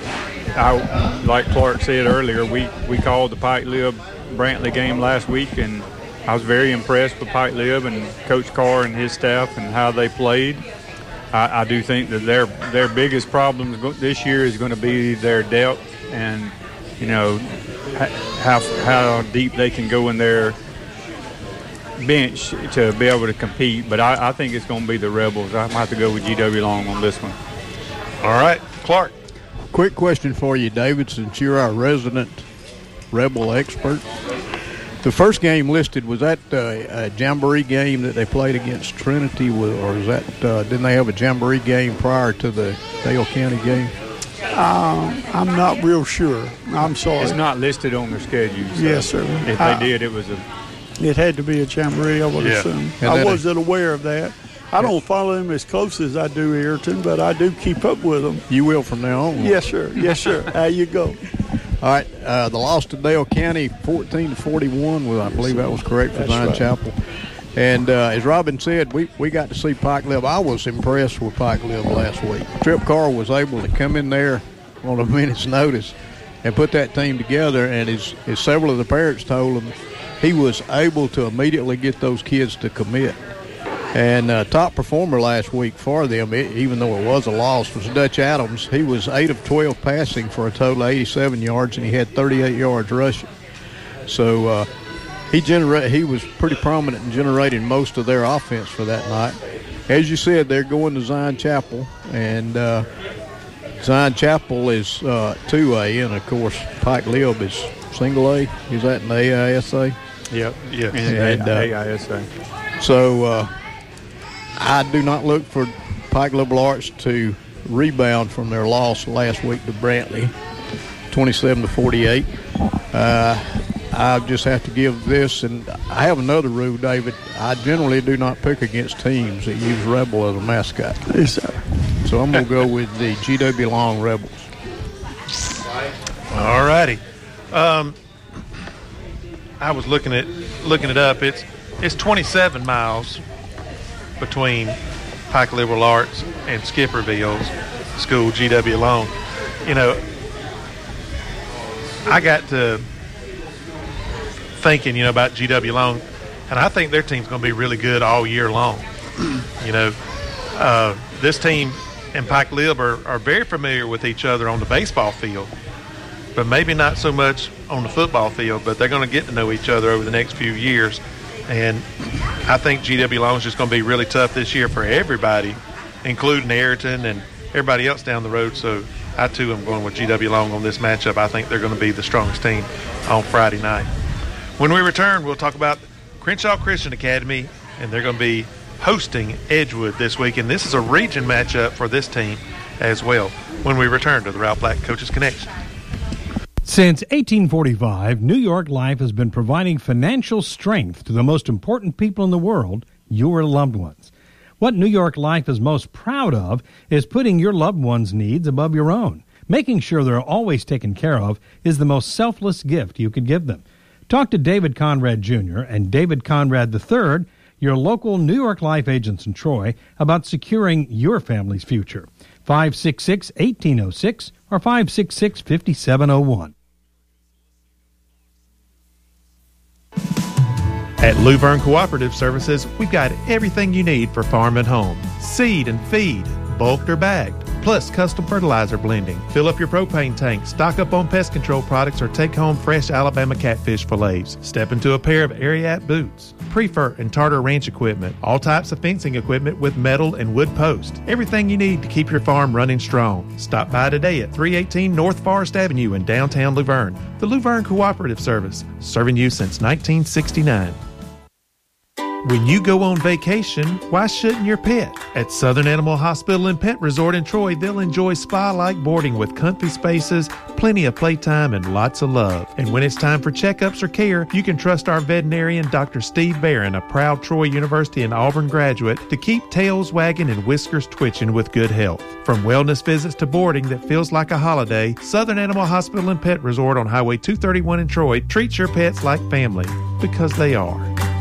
like Clark said earlier, we called the Pike Lib Brantley game last week, and I was very impressed with Pike Lib and Coach Carr and his staff and how they played. I do think that their biggest problem this year is going to be their depth and, you know, how deep they can go in their bench to be able to compete. But I think it's going to be the Rebels. I might have to go with GW Long on this one. All right, Clark. Quick question for you, David, since you're our resident Rebel expert. The first game listed, was that a Jamboree game that they played against Trinity, or is that didn't they have a Jamboree game prior to the Dale County game? I'm not real sure. I'm sorry. It's not listed on their schedule. So yes, sir. If they did, it was It had to be a Jamboree, I would assume. I wasn't aware of that. I don't follow them as close as I do Ayrton, but I do keep up with them. You will from now on. Yes, sir. Yes, sir. There you go. All right, the loss to Dale County, 14-41. Well, I believe that was correct for Zion Chapel. And as Robin said, we got to see Pike Lib. I was impressed with Pike Lib last week. Trip Carr was able to come in there on a minute's notice and put that team together. And as several of the parents told him, he was able to immediately get those kids to commit. And top performer last week for them, even though it was a loss, was Dutch Adams. He was 8 of 12 passing for a total of 87 yards, and he had 38 yards rushing. So he was pretty prominent in generating most of their offense for that night. As you said, they're going to Zion Chapel, and Zion Chapel is 2A, and, of course, Pike Lib is single A. Is that in the AISA? Yep. Yeah. And AISA. So I do not look for Pike Liberal Arts to rebound from their loss last week to Brantley, 27-48. I just have to give this, and I have another rule, David. I generally do not pick against teams that use Rebel as a mascot. Yes, sir. So I'm going to go with the GW Long Rebels. All righty. I was looking it up. It's 27 miles between Pike Liberal Arts and Skipperville's school, GW Long. You know, I got to thinking, about GW Long, and I think their team's going to be really good all year long. This team and Pike Lib are very familiar with each other on the baseball field, but maybe not so much on the football field, but they're going to get to know each other over the next few years. And I think GW Long is just going to be really tough this year for everybody, including Ayrton and everybody else down the road. So I, too, am going with GW Long on this matchup. I think they're going to be the strongest team on Friday night. When we return, we'll talk about Crenshaw Christian Academy, and they're going to be hosting Edgewood this week. And this is a region matchup for this team as well when we return to the Ralph Black Coaches Connection. Since 1845, New York Life has been providing financial strength to the most important people in the world, your loved ones. What New York Life is most proud of is putting your loved ones' needs above your own. Making sure they're always taken care of is the most selfless gift you could give them. Talk to David Conrad Jr. and David Conrad III, your local New York Life agents in Troy, about securing your family's future. 566-1806 or 566-5701. At Luverne Cooperative Services, we've got everything you need for farm and home. Seed and feed, bulked or bagged, plus custom fertilizer blending. Fill up your propane tank, stock up on pest control products, or take home fresh Alabama catfish fillets. Step into a pair of Ariat boots, Prefer and Tartar Ranch equipment, all types of fencing equipment with metal and wood posts. Everything you need to keep your farm running strong. Stop by today at 318 North Forest Avenue in downtown Luverne. The Luverne Cooperative Service, serving you since 1969. When you go on vacation, why shouldn't your pet? At Southern Animal Hospital and Pet Resort in Troy, they'll enjoy spa-like boarding with comfy spaces, plenty of playtime, and lots of love. And when it's time for checkups or care, you can trust our veterinarian, Dr. Steve Barron, a proud Troy University and Auburn graduate, to keep tails wagging and whiskers twitching with good health. From wellness visits to boarding that feels like a holiday, Southern Animal Hospital and Pet Resort on Highway 231 in Troy treats your pets like family, because they are.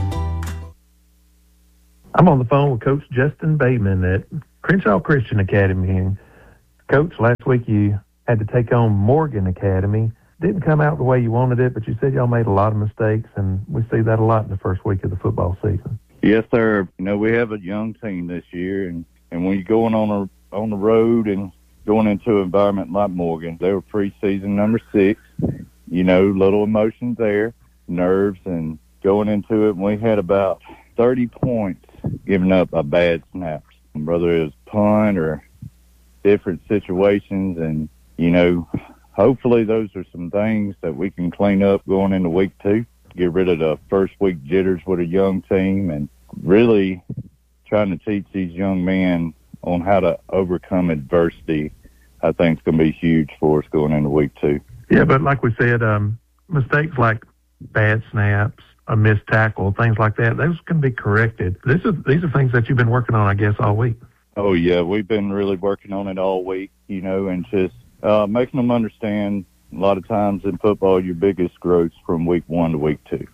I'm on the phone with Coach Justin Bateman at Crenshaw Christian Academy. And Coach, last week you had to take on Morgan Academy. Didn't come out the way you wanted it, but you said y'all made a lot of mistakes, and we see that a lot in the first week of the football season. Yes, sir. You know, we have a young team this year, and when you're going on the road and going into an environment like Morgan, they were preseason number 6. You know, little emotions there, nerves, and going into it, and we had about 30 points giving up a bad snaps, whether it was punt or different situations. And, you know, hopefully those are some things that we can clean up going into week 2, get rid of the first week jitters with a young team, and really trying to teach these young men on how to overcome adversity. I think it's going to be huge for us going into week 2. Yeah, but like we said, mistakes like bad snaps, a missed tackle, things like that, those can be corrected. These are things that you've been working on, I guess, all week. Oh, yeah, we've been really working on it all week, you know, and just making them understand a lot of times in football, your biggest growth from week 1 to week 2.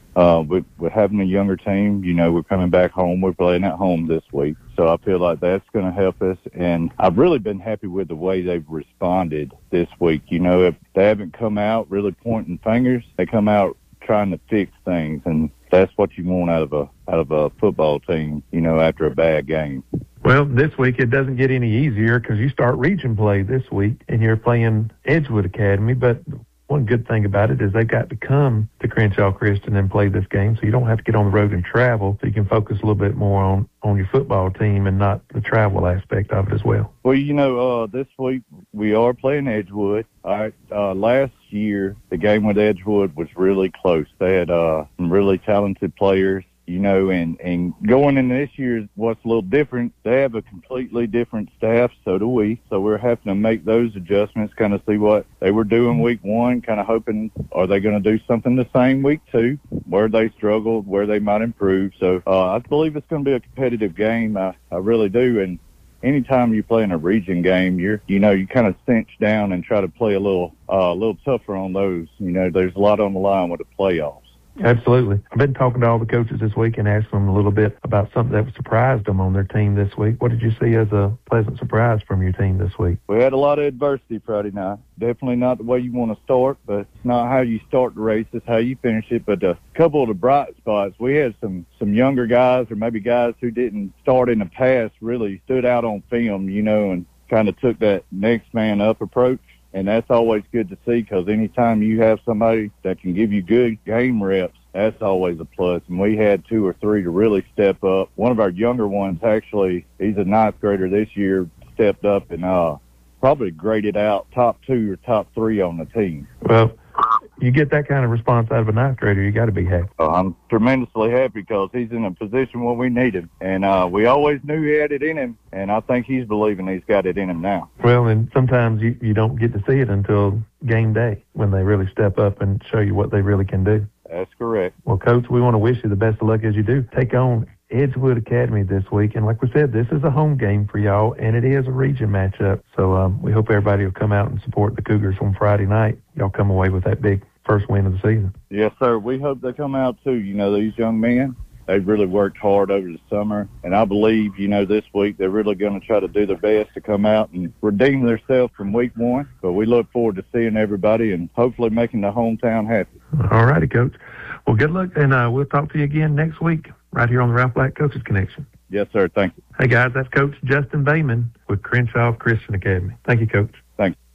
With having a younger team, you know, we're coming back home. We're playing at home this week. So I feel like that's going to help us. And I've really been happy with the way they've responded this week. You know, if they haven't come out really pointing fingers, they come out trying to fix things. And that's what you want out of a football team, you know, after a bad game. Well, this week it doesn't get any easier because you start region play this week and you're playing Edgewood Academy. But one good thing about it is they've got to come to Crenshaw Christian and play this game, so you don't have to get on the road and travel, so you can focus a little bit more on your football team and not the travel aspect of it as well. Well, you know, this week we are playing Edgewood. Last year, the game with Edgewood was really close. They had some really talented players, you know, and going into this year, what's a little different, they have a completely different staff, so do we. So we're having to make those adjustments, kind of see what they were doing week 1, kind of hoping, are they going to do something the same week 2, where they struggled, where they might improve. So I believe it's going to be a competitive game. I really do. And anytime you play in a region game, you kind of cinch down and try to play a little tougher on those. You know, there's a lot on the line with the playoffs. Absolutely. I've been talking to all the coaches this week and asking them a little bit about something that surprised them on their team this week. What did you see as a pleasant surprise from your team this week? We had a lot of adversity Friday night. Definitely not the way you want to start, but it's not how you start the race, it's how you finish it. But a couple of the bright spots, we had some younger guys, or maybe guys who didn't start in the past, really stood out on film, you know, and kind of took that next man up approach. And that's always good to see, because anytime you have somebody that can give you good game reps, that's always a plus. And we had 2 or 3 to really step up. One of our younger ones, actually, he's a 9th grader this year, stepped up and probably graded out top 2 or top 3 on the team. Well, you get that kind of response out of a 9th grader, you got to be happy. I'm tremendously happy because he's in a position where we need him. And we always knew he had it in him, and I think he's believing he's got it in him now. Well, and sometimes you don't get to see it until game day when they really step up and show you what they really can do. That's correct. Well, Coach, we want to wish you the best of luck as you do take on Edgewood Academy this week. And like we said, this is a home game for y'all, and it is a region matchup. So we hope everybody will come out and support the Cougars on Friday night. Y'all come away with that big first win of the season. Yes, sir. We hope they come out, too. You know, these young men, they've really worked hard over the summer. And I believe, you know, this week they're really going to try to do their best to come out and redeem themselves from week 1. But we look forward to seeing everybody and hopefully making the hometown happy. All righty, Coach. Well, good luck, and we'll talk to you again next week right here on the Ralph Black Coaches Connection. Yes, sir. Thank you. Hey, guys, that's Coach Justin Bayman with Crenshaw Christian Academy. Thank you, Coach. Thank you.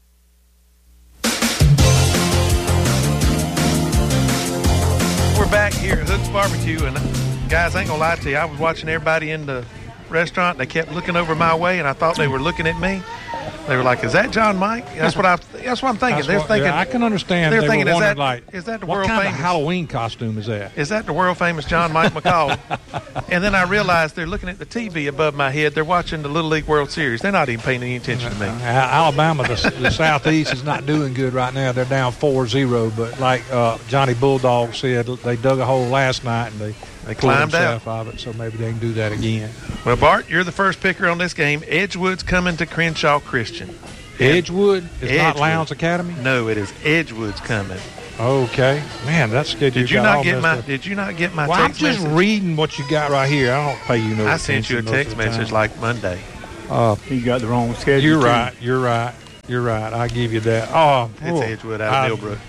We're back here at Hook's Barbecue, and guys, I ain't gonna lie to you, I was watching everybody in the restaurant, and they kept looking over my way, and I thought they were looking at me. They were like, "Is that John Mike?" That's what I'm thinking. They're thinking. I can understand. They're they thinking, were is wondering, that the what world kind famous of Halloween costume is that? Is that the world famous John Mike McCall? And then I realized they're looking at the TV above my head. They're watching the Little League World Series. They're not even paying any attention to me. Alabama, the Southeast is not doing good right now. They're down 4-0. But like Johnny Bulldog said, they dug a hole last night and they climbed out of it. So maybe they can do that again. Well, Bart, you're the first picker on this game. Edgewood's coming to Crenshaw Christian. Edgewood is not Lowndes Academy? No, it is Edgewood's coming. Okay. Man, that's good. Did you not get my text message? I'm just reading what you got right here. I don't pay you no attention. I sent you a text message like Monday. You got the wrong schedule. You're right. I give you that. It's Edgewood out of Millbrook.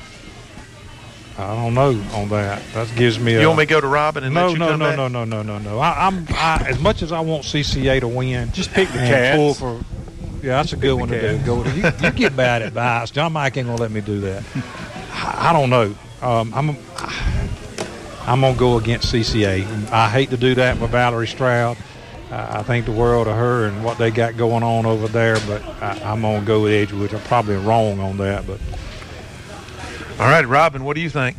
I don't know on that. That gives me You want me to go to Robin and let you come back? No. I as much as I want CCA to win, just pick the Cats. Yeah, that's a good one to do. You get bad advice. John Mike ain't gonna let me do that. I don't know. I'm gonna go against CCA. I hate to do that with Valerie Stroud. I think the world of her and what they got going on over there, but I'm gonna go with Edgewood. I'm probably wrong on that, but. All right, Robin, what do you think?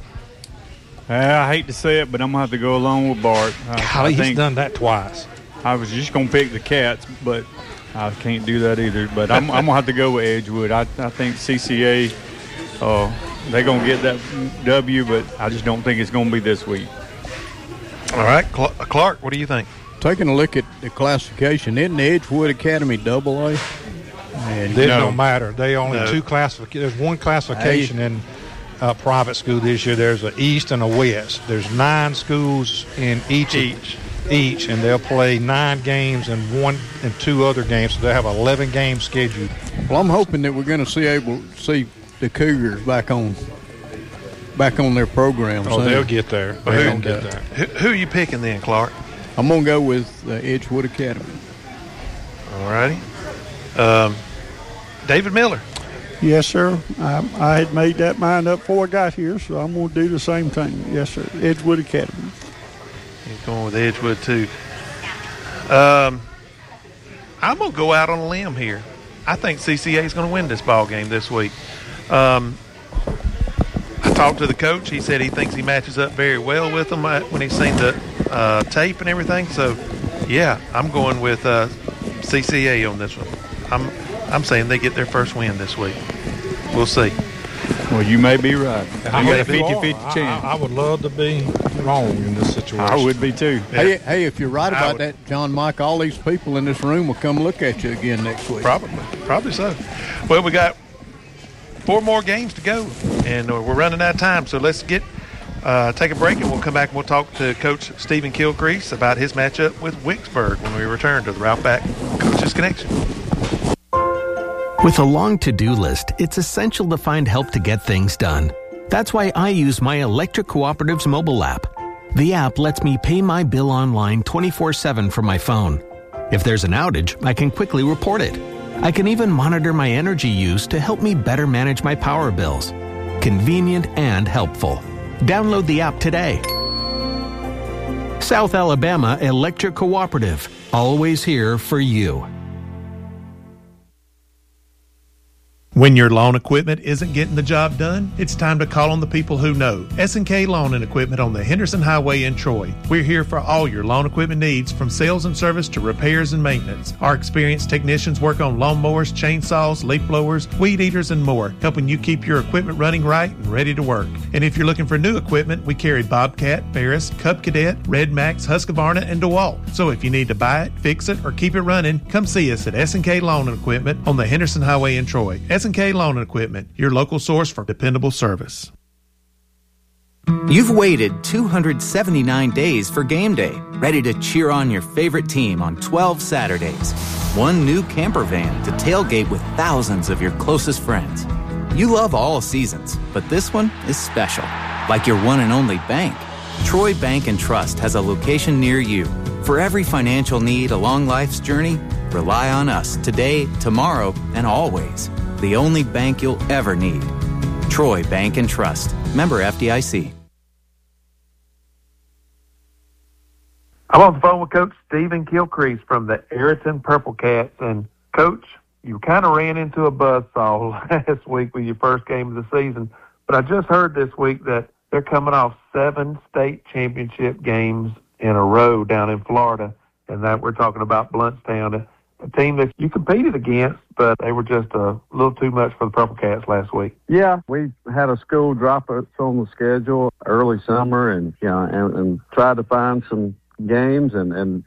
I hate to say it, but I'm going to have to go along with Bart. He's done that twice. I was just going to pick the Cats, but I can't do that either. But I'm going to have to go with Edgewood. I think CCA, they're going to get that W, but I just don't think it's going to be this week. All right, Clark, what do you think? Taking a look at the classification, isn't the Edgewood Academy AA? And it don't matter. They only two classifications. There's one classification in private school this year. There's an East and a West. There's 9 schools in each, and they'll play 9 games and 1 and 2 other games. So they have 11 games scheduled. Well, I'm hoping that we're going to see the Cougars back on their program. Oh, they'll get there. They'll get there. Who are you picking then, Clark? I'm going to go with Edgewood Academy. All righty. David Miller. Yes, sir. I had made that mind up before I got here, so I'm going to do the same thing. Yes, sir. Edgewood Academy. He's going with Edgewood, too. I'm going to go out on a limb here. I think CCA is going to win this ball game this week. I talked to the coach. He said he thinks he matches up very well with them when he's seen the tape and everything. So, yeah, I'm going with CCA on this one. I'm saying they get their first win this week. We'll see. Well, you may be right. You got a 50-50 chance. I would love to be wrong in this situation. I would be too. Yeah. Hey, if you're right about that, John Mike, all these people in this room will come look at you again next week. Probably so. Well, we got 4 more games to go, and we're running out of time. So let's take a break, and we'll come back and we'll talk to Coach Stephen Kilcrease about his matchup with Wicksburg when we return to the Ralph Back Coaches Connection. With a long to-do list, it's essential to find help to get things done. That's why I use my Electric Cooperative's mobile app. The app lets me pay my bill online 24/7 from my phone. If there's an outage, I can quickly report it. I can even monitor my energy use to help me better manage my power bills. Convenient and helpful. Download the app today. South Alabama Electric Cooperative. Always here for you. When your lawn equipment isn't getting the job done, it's time to call on the people who know. S&K Lawn and Equipment on the Henderson Highway in Troy. We're here for all your lawn equipment needs, from sales and service to repairs and maintenance. Our experienced technicians work on lawnmowers, chainsaws, leaf blowers, weed eaters, and more, helping you keep your equipment running right and ready to work. And if you're looking for new equipment, we carry Bobcat, Ferris, Cub Cadet, Red Max, Husqvarna, and DeWalt. So if you need to buy it, fix it, or keep it running, come see us at S&K Lawn and Equipment on the Henderson Highway in Troy. S&K Lawn and Equipment, your local source for dependable service. You've waited 279 days for game day, ready to cheer on your favorite team on 12 Saturdays. One new camper van to tailgate with thousands of your closest friends. You love all seasons, but this one is special, like your one and only bank. Troy Bank and Trust has a location near you. For every financial need along life's journey, rely on us today, tomorrow, and always. The only bank you'll ever need. Troy Bank and Trust. Member FDIC. I'm on the phone with Coach Stephen Kilcrease from the Ayrton Purple Cats. And, Coach, you kind of ran into a buzzsaw last week with your first game of the season. But I just heard this week that they're coming off 7 state championship games in a row down in Florida, and that we're talking about Bluntstown, a team that you competed against, but they were just a little too much for the Purple Cats last week. Yeah, we had a school drop us on the schedule early summer, and and tried to find some games, and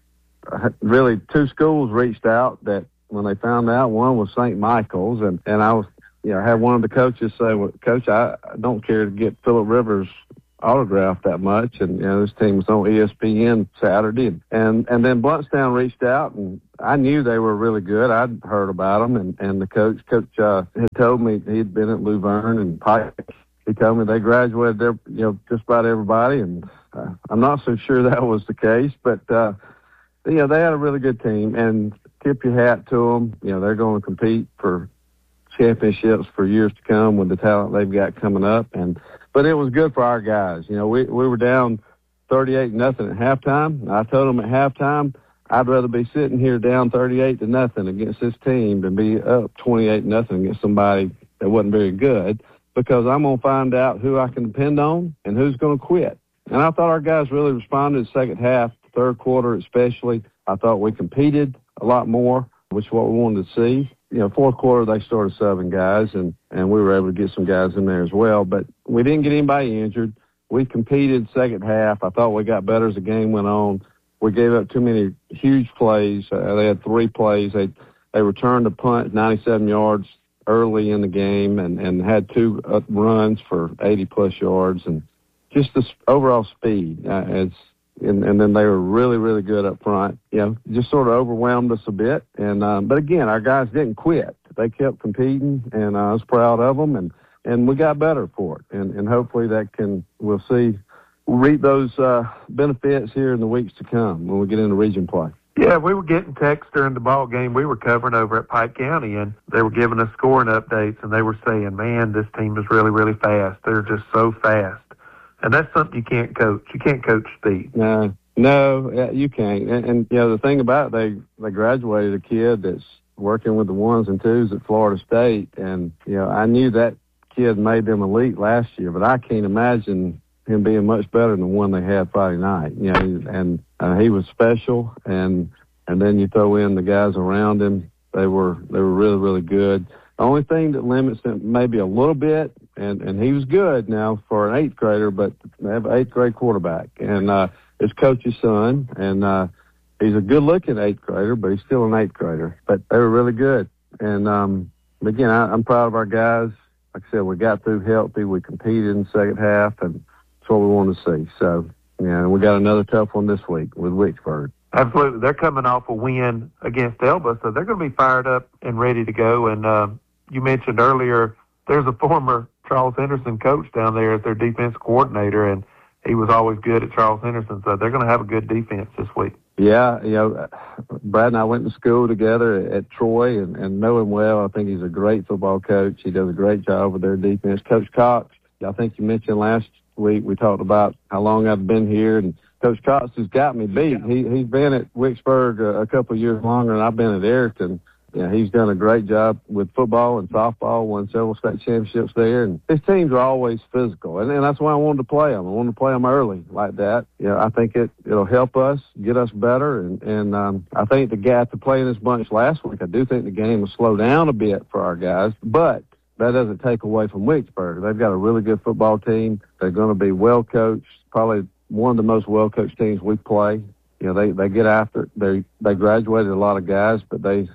really 2 schools reached out that when they found out. One was St. Michael's, and I was, had one of the coaches say, well, Coach, I don't care to get Phillip Rivers autograph that much, and this team was on ESPN Saturday, and then Bluntstown reached out, and I knew they were really good. I'd heard about them, and the coach had told me he'd been at Luverne and Pike. He told me they graduated there, just about everybody, and I'm not so sure that was the case, but they had a really good team, and tip your hat to them. They're going to compete for championships for years to come with the talent they've got coming up, but it was good for our guys. We were down 38-0 at halftime. I told them at halftime, I'd rather be sitting here down 38-0 against this team than be up 28-0 against somebody that wasn't very good, because I'm going to find out who I can depend on and who's going to quit. And I thought our guys really responded in the second half, third quarter especially. I thought we competed a lot more, which is what we wanted to see. Fourth quarter, they started subbing guys, and we were able to get some guys in there as well. But we didn't get anybody injured. We competed second half. I thought we got better as the game went on. We gave up too many huge plays. They had 3 plays. They returned a punt 97 yards early in the game, and had 2 runs for 80-plus yards, and just the overall speed. And then they were really, really good up front. Just sort of overwhelmed us a bit. But again, our guys didn't quit. They kept competing, and I was proud of them, and we got better for it. And hopefully we'll reap those benefits here in the weeks to come when we get into region play. Yeah, we were getting texts during the ball game. We were covering over at Pike County, and they were giving us scoring updates, and they were saying, man, this team is really, really fast. They're just so fast. And that's something you can't coach. You can't coach speed. No, you can't. And the thing about it, they graduated a kid that's working with the 1s and 2s at Florida State. And, I knew that kid made them elite last year, but I can't imagine him being much better than the one they had Friday night. And he was special. And then you throw in the guys around him. They were really, really good. The only thing that limits him maybe a little bit, and he was good now for an 8th grader, but they have an 8th grade quarterback, and it's Coach's son, and he's a good-looking 8th grader, but he's still an 8th grader. But they were really good, and again, I'm proud of our guys. Like I said, we got through healthy. We competed in the second half, and that's what we wanted to see. So, we got another tough one this week with Wicksburg. Absolutely. They're coming off a win against Elba, so they're going to be fired up and ready to go. And you mentioned earlier there's a former Charles Henderson coach down there as their defense coordinator, and he was always good at Charles Henderson, so they're going to have a good defense this week. Yeah, Brad and I went to school together at Troy and know him well. I think he's a great football coach. He does a great job with their defense. Coach Cox, I think you mentioned last week, we talked about how long I've been here, and Coach Cox has got me beat. He's been at Wicksburg a couple of years longer than I've been at Ayrton. He's done a great job with football and softball, won several state championships there. And his teams are always physical, and that's why I wanted to play them. I wanted to play them early like that. I think it'll help us, get us better. And I think the guy to play in this bunch last week, I do think the game will slow down a bit for our guys, but that doesn't take away from Wicksburg. They've got a really good football team. They're going to be well coached, probably one of the most well coached teams we play. They get after it. They graduated a lot of guys, but they're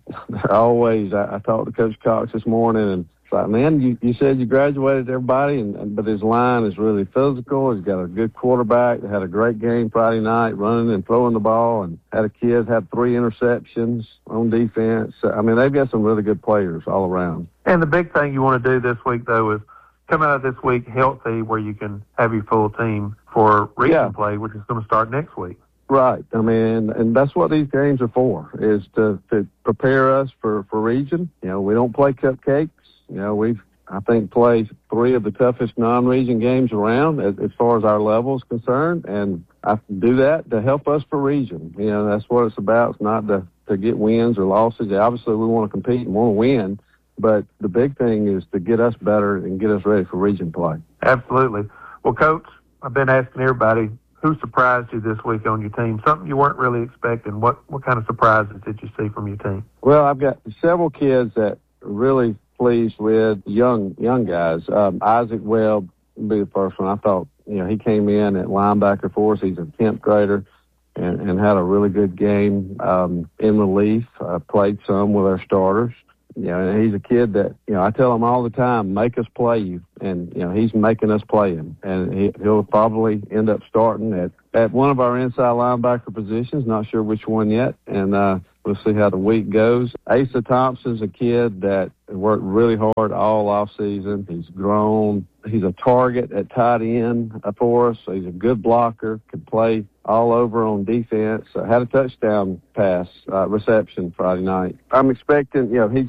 always. I talked to Coach Cox this morning, and it's like, man, you said you graduated everybody, but his line is really physical. He's got a good quarterback. They had a great game Friday night, running and throwing the ball, and had 3 interceptions on defense. I mean, they've got some really good players all around. And the big thing you want to do this week, though, is come out of this week healthy, where you can have your full team for region play, which is going to start next week. Right. I mean, and that's what these games are for, is to prepare us for region. We don't play cupcakes. We've, I think, played 3 of the toughest non-region games around as far as our level is concerned, and I do that to help us for region. That's what it's about. It's not to to get wins or losses. Obviously, we want to compete and want to win, but the big thing is to get us better and get us ready for region play. Absolutely. Well, Coach, I've been asking everybody, who surprised you this week on your team? Something you weren't really expecting. What kind of surprises did you see from your team? Well, I've got several kids that are really pleased with, young guys. Isaac Webb would be the first one. I thought, he came in at linebacker for us. He's a 10th grader and had a really good game in relief. Played some with our starters. And he's a kid that, I tell him all the time, make us play you. And, he's making us play him. And he'll probably end up starting at one of our inside linebacker positions. Not sure which one yet. And we'll see how the week goes. Asa Thompson's a kid that worked really hard all off season. He's grown. He's a target at tight end for us. So he's a good blocker, could play all over on defense. Had a touchdown pass reception Friday night. I'm expecting, he's